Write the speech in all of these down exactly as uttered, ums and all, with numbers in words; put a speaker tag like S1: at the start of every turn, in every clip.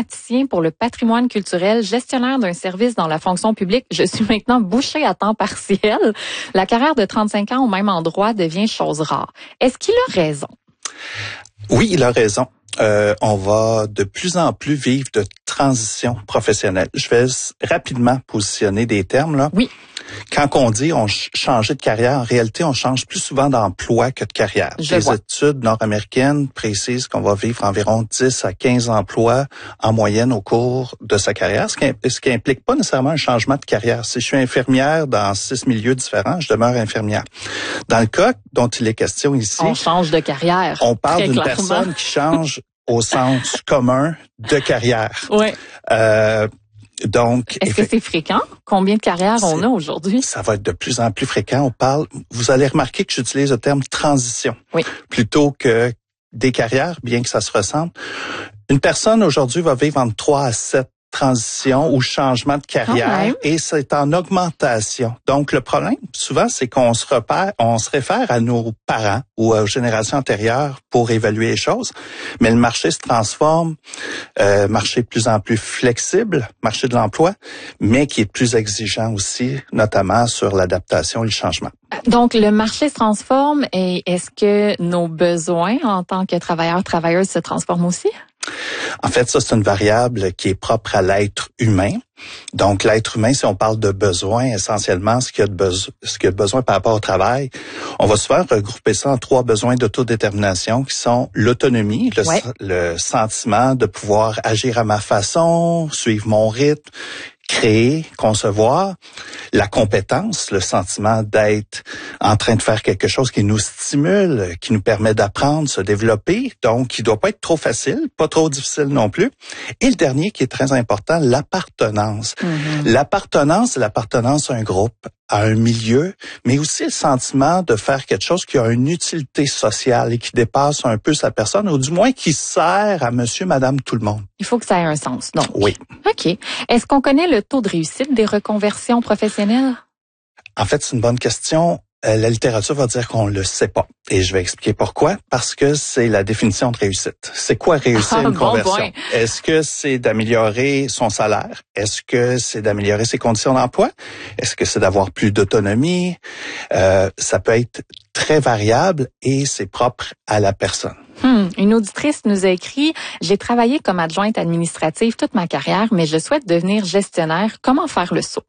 S1: informaticien pour le patrimoine culturel, gestionnaire d'un service dans la fonction publique. Je suis maintenant bouchée à temps partiel. La carrière de trente-cinq ans au même endroit devient chose rare. Est-ce qu'il a raison?
S2: Oui, il a raison. Euh, on va de plus en plus vivre de transition professionnelle. Je vais rapidement positionner des termes là.
S1: Oui.
S2: Quand on dit on ch- changer de carrière, en réalité, on change plus souvent d'emploi que de carrière.
S1: Je
S2: Les
S1: vois.
S2: études nord-américaines précisent qu'on va vivre environ dix à quinze emplois en moyenne au cours de sa carrière, ce qui, ce qui implique pas nécessairement un changement de carrière. Si je suis infirmière dans six milieux différents, je demeure infirmière. Dans le cas dont il est question ici,
S1: On change de carrière.
S2: on parle d'une
S1: clairement.
S2: personne qui change au sens commun de carrière.
S1: Ouais.
S2: Euh, donc,
S1: Est-ce que c'est fréquent? Combien de carrières on a aujourd'hui?
S2: Ça va être de plus en plus fréquent. On parle, vous allez remarquer que j'utilise le terme transition
S1: Oui.
S2: plutôt que des carrières, bien que ça se ressemble. Une personne aujourd'hui va vivre entre trois à sept transitions ou changements de carrière et c'est en augmentation. Donc, le problème, souvent, c'est qu'on se repère, on se réfère à nos parents ou aux générations antérieures pour évaluer les choses, mais le marché se transforme, euh, marché de plus en plus flexible, marché de l'emploi, mais qui est plus exigeant aussi, notamment sur l'adaptation et le changement.
S1: Donc, le marché se transforme et est-ce que nos besoins en tant que travailleurs, travailleuses se transforment aussi?
S2: En fait, ça, c'est une variable qui est propre à l'être humain. Donc, l'être humain, si on parle de besoins, essentiellement, ce qu'il y a de, beso- ce qu'il y a de besoin par rapport au travail, on va souvent regrouper ça en trois besoins d'autodétermination qui sont l'autonomie, le,
S1: Ouais.
S2: le sentiment de pouvoir agir à ma façon, suivre mon rythme, créer, concevoir, la compétence, le sentiment d'être en train de faire quelque chose qui nous stimule, qui nous permet d'apprendre, se développer, donc qui doit pas être trop facile, pas trop difficile non plus. Et le dernier qui est très important, l'appartenance.
S1: Mm-hmm.
S2: L'appartenance, c'est l'appartenance à un groupe, à un milieu, mais aussi le sentiment de faire quelque chose qui a une utilité sociale et qui dépasse un peu sa personne, ou du moins qui sert à monsieur, madame, tout le monde.
S1: Il faut que ça ait un sens, donc.
S2: Oui.
S1: OK. Est-ce qu'on connaît le taux de réussite des reconversions professionnelles?
S2: En fait, c'est une bonne question. Euh, la littérature va dire qu'on le sait pas. Et je vais expliquer pourquoi. Parce que c'est la définition de réussite. C'est quoi réussir
S1: Ah,
S2: une
S1: bon
S2: conversion?
S1: point.
S2: Est-ce que c'est d'améliorer son salaire? Est-ce que c'est d'améliorer ses conditions d'emploi? Est-ce que c'est d'avoir plus d'autonomie? Euh, ça peut être très variable et c'est propre à la personne.
S1: Hmm. Une auditrice nous a écrit « J'ai travaillé comme adjointe administrative toute ma carrière, mais je souhaite devenir gestionnaire. Comment faire le saut? »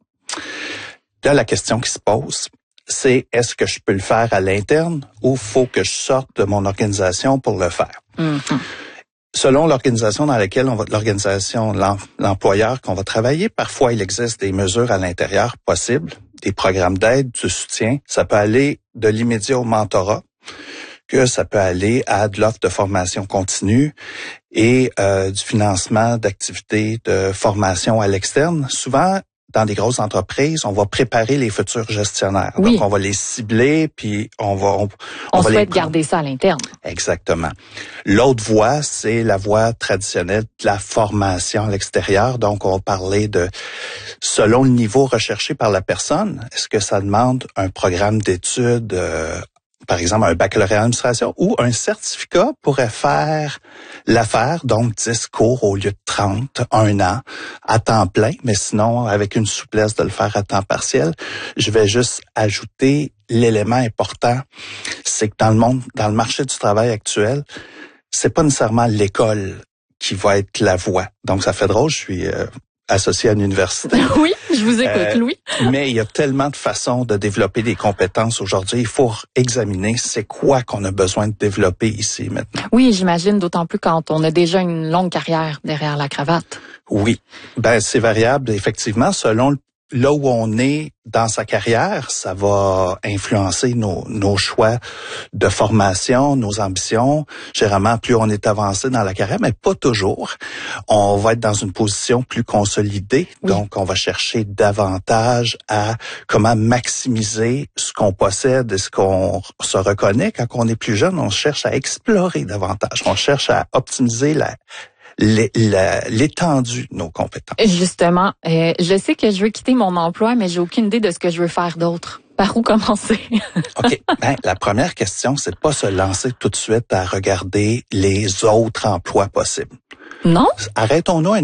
S2: Là, la question qui se pose, c'est est-ce que je peux le faire à l'interne ou faut que je sorte de mon organisation pour le faire?
S1: Mm-hmm.
S2: Selon l'organisation dans laquelle on va, l'organisation, l'employeur qu'on va travailler, parfois il existe des mesures à l'intérieur possibles, des programmes d'aide, du soutien. Ça peut aller de l'immédiat au mentorat, que ça peut aller à de l'offre de formation continue et euh, du financement d'activités de formation à l'externe. Souvent, dans des grosses entreprises, on va préparer les futurs gestionnaires.
S1: Oui.
S2: Donc, on va les cibler, puis on va... On,
S1: On,
S2: on va
S1: souhaite
S2: les...
S1: garder ça à l'interne.
S2: Exactement. L'autre voie, c'est la voie traditionnelle de la formation à l'extérieur. Donc, on va parler de, selon le niveau recherché par la personne, est-ce que ça demande un programme d'études, euh, par exemple un baccalauréat en administration, ou un certificat pourrait faire l'affaire, donc dix cours au lieu de trente, un an, à temps plein, mais sinon avec une souplesse de le faire à temps partiel. Je vais juste ajouter l'élément important, c'est que dans le monde, dans le marché du travail actuel, c'est pas nécessairement l'école qui va être la voie. Donc ça fait drôle, je suis euh, associé à une université.
S1: Oui, je vous écoute,
S2: Euh,
S1: Louis.
S2: Mais il y a tellement de façons de développer des compétences aujourd'hui. Il faut examiner c'est quoi qu'on a besoin de développer ici maintenant.
S1: Oui, j'imagine, d'autant plus quand on a déjà une longue carrière derrière la cravate.
S2: Oui, ben c'est variable effectivement selon le là où on est dans sa carrière, ça va influencer nos, nos choix de formation, nos ambitions. Généralement, plus on est avancé dans la carrière, mais pas toujours. On va être dans une position plus consolidée,
S1: oui.
S2: Donc on va chercher davantage à comment maximiser ce qu'on possède et ce qu'on se reconnaît. Quand on est plus jeune, on cherche à explorer davantage. On cherche à optimiser la l'étendue de nos compétences.
S1: Justement, euh, je sais que je veux quitter mon emploi, mais j'ai aucune idée de ce que je veux faire d'autre. Par où commencer?
S2: OK. Ben, la première question, c'est pas se lancer tout de suite à regarder les autres emplois possibles.
S1: Non?
S2: Arrêtons-nous à